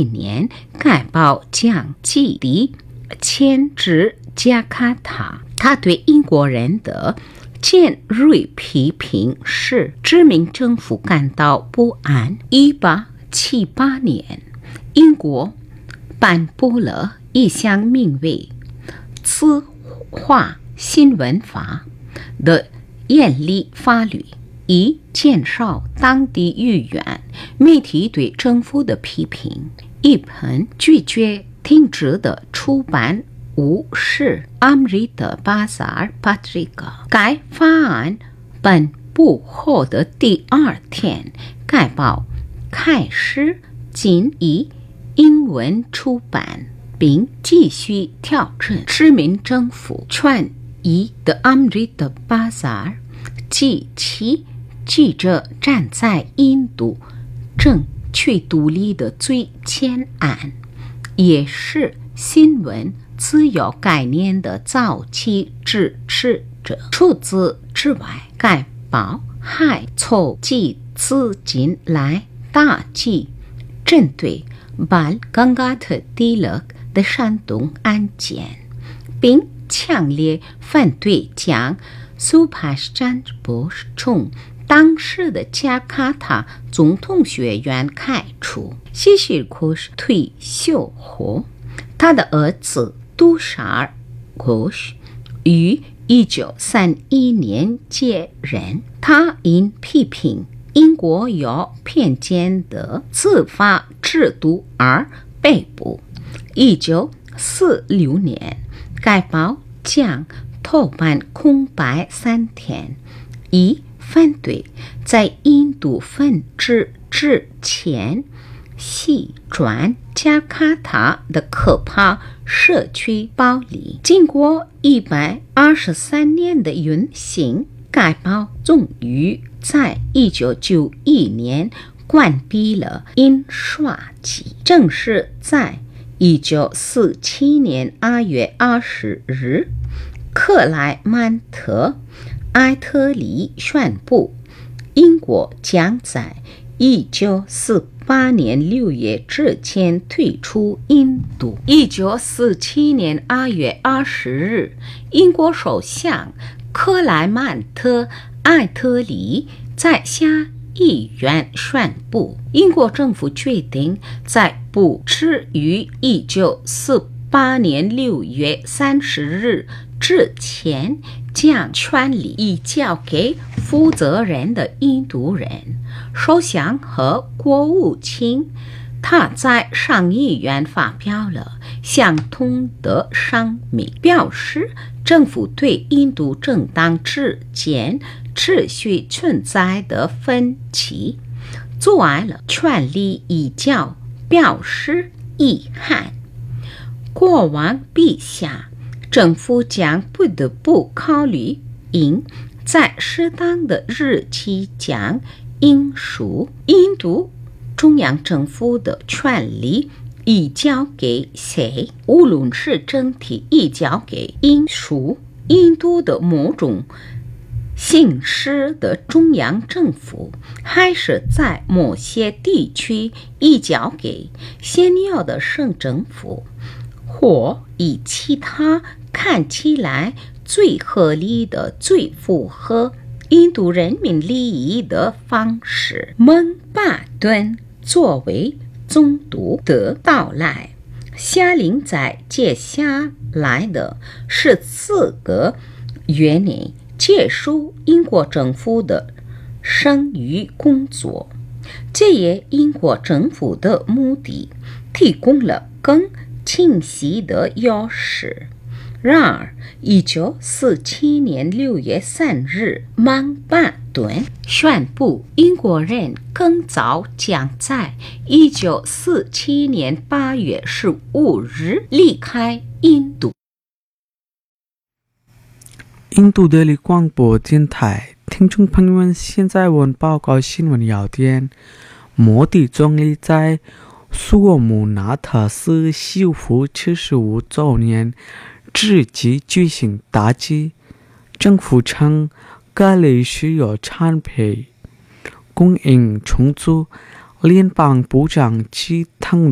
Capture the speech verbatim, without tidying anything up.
年，该报将基地迁至加卡塔。他对英国人的尖锐批评使殖民政府感到不安。一八七八年，英国颁布了一项名为《词话新闻法》的严厉法律，以减少当地语言媒体对政府的批评。一本拒绝停止的出版物是《Amrita Bazar Patrika》。该法案颁布后的第二天，该报开始仅以英文出版，并继续调整殖民政府权益的《Amrita Bazar》，即其记者站在印度争取独立的最前岸，也是新闻自由概念的早期支持者。除此之外，该报还筹集资金来打击针对巴冈嘎特蒂勒的煽动案件，并强烈反对将苏帕什詹布什从当时的加卡塔总统学院开除。希西库什退休后，他的儿子杜沙尔库什于一九三一年接任。他因批评英国有偏见的司法制度而被捕。一九四六年，该报将头版空白三天，以反对在印度分治之前西转加卡塔的可怕社区暴力。经过一百二十三年的运行，该报终于在一九九一年关闭了印刷机。正是在一九四七年二月二十日，克莱曼特艾特里宣布，英国将在一九四八年六月之前退出印度。一九四七年二月二十日，英国首相克莱曼特艾特里在下议院宣布，英国政府决定在不迟于一九四八年六月三十日之前将权力移交给负责任的印度人。首相和国务卿他在上议院发表了相同的声明，表示政府对印度政党之间持续存在的分歧阻碍了权力移交，表示遗憾。国王陛下，政府将不得不考虑应在适当的日期将英属印度中央政府的权力移交给谁。无论是整体移交给英属印度的某种形式的中央政府，还是在某些地区移交给现有的省政府，或以其他看起来最合理的、最符合印度人民利益的方式。蒙巴顿作为总督的到来，下令在接下来的十四个月内结束英国政府的剩余工作。这也英国政府的目的提供了更清晰的优势。然而一九四七年六月三日，蒙巴顿宣布英国人更早将在一九四七年八月十五日离开印度。 印度德里广播电台听众朋友们，现在我们报告新闻要点：摩迪总理在苏姆纳特斯修复七十五周年之际举行大祭。政府称各类需要产品供应充足，联邦部长基腾